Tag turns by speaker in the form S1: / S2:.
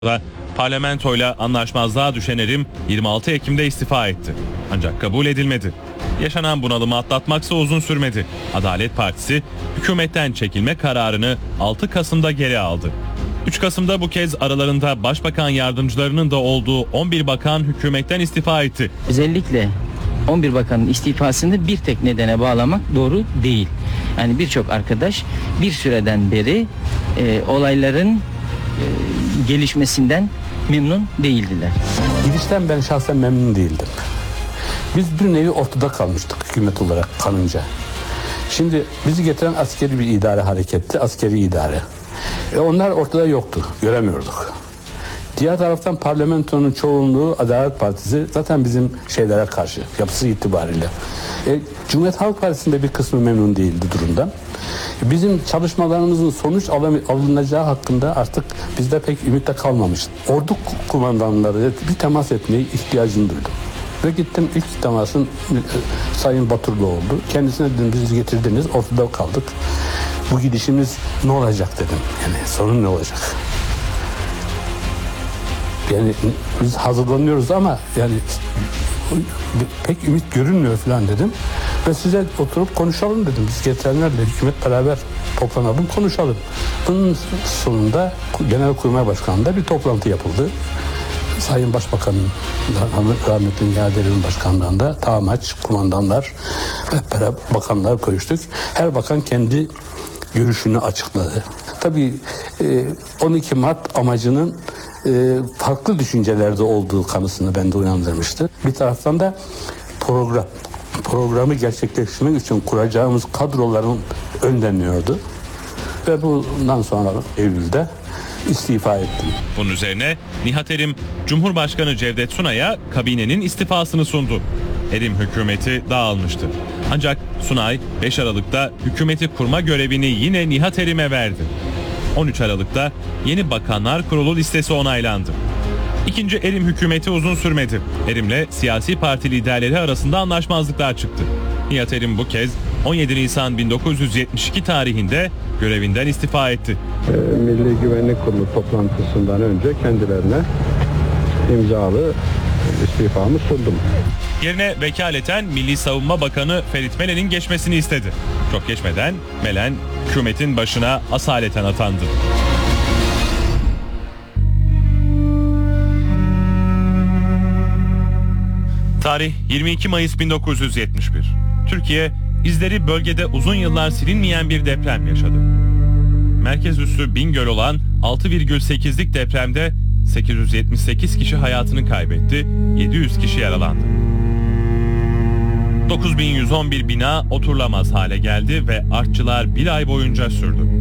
S1: Parlamentoyla anlaşmazlığa düşen Erim 26 Ekim'de istifa etti. Ancak kabul edilmedi. Yaşanan bunalımı atlatmaksa uzun sürmedi. Adalet Partisi hükümetten çekilme kararını 6 Kasım'da geri aldı. 3 Kasım'da bu kez aralarında başbakan yardımcılarının da olduğu 11 bakan hükümetten istifa etti.
S2: Özellikle 11 bakanın istifasını bir tek nedene bağlamak doğru değil. Yani birçok arkadaş bir süreden beri olayların gelişmesinden memnun değildiler.
S3: Gidişten ben şahsen memnun değildim. Biz bir nevi ortada kalmıştık hükümet olarak kanınca. Şimdi bizi getiren askeri bir idare hareketti, askeri idare. Onlar ortada yoktu, göremiyorduk. Diğer taraftan parlamentonun çoğunluğu Adalet Partisi zaten bizim şeylere karşı, yapısı itibariyle. Cumhuriyet Halk Partisi'nde bir kısmı memnun değildi durumdan. Bizim çalışmalarımızın sonuç alınacağı hakkında artık bizde pek ümitte kalmamış. Ordu kumandanları bir temas etmeye ihtiyacını duydum. Ve gittim, ilk temasın Sayın Baturlu oldu. Kendisine dedim, bizi getirdiniz, ortada kaldık. Bu gidişimiz ne olacak dedim. Yani sorun ne olacak? Yani biz hazırlanıyoruz ama yani pek ümit görünmüyor falan dedim. Ve size oturup konuşalım dedim. Biz getirenlerle hükümet beraber toplanalım, konuşalım. Bunun sonunda Genelkurmay Başkanı'nda bir toplantı yapıldı. Sayın Başbakan'ın, rahmetli Nihat Erim'in başkanlığında tamaç, kumandanlar, hep beraber bakanlar konuştuk. Her bakan kendi görüşünü açıkladı. Tabii 12 Mart amacının farklı düşüncelerde olduğu kanısını bende uyandırmıştı. Bir taraftan da programı gerçekleştirmek için kuracağımız kadroların önleniyordu. Ve bundan sonra Eylül'de istifa ettim.
S1: Bunun üzerine Nihat Erim, Cumhurbaşkanı Cevdet Sunay'a kabinenin istifasını sundu. Erim hükümeti dağılmıştı. Ancak Sunay 5 Aralık'ta hükümeti kurma görevini yine Nihat Erim'e verdi. 13 Aralık'ta yeni Bakanlar Kurulu listesi onaylandı. İkinci Erim hükümeti uzun sürmedi. Erim'le siyasi parti liderleri arasında anlaşmazlıklar çıktı. Nihat Erim bu kez 17 Nisan 1972 tarihinde görevinden istifa etti.
S4: Milli Güvenlik Kurulu toplantısından önce kendilerine imzalı istifamı sundum.
S1: Yerine vekaleten Milli Savunma Bakanı Ferit Melen'in geçmesini istedi. Çok geçmeden Melen hükümetin başına asaleten atandı. Tarih 22 Mayıs 1971. Türkiye, izleri bölgede uzun yıllar silinmeyen bir deprem yaşadı. Merkez üssü Bingöl olan 6,8'lik depremde 878 kişi hayatını kaybetti, 700 kişi yaralandı. 9111 bina oturulamaz hale geldi ve artçılar bir ay boyunca sürdü.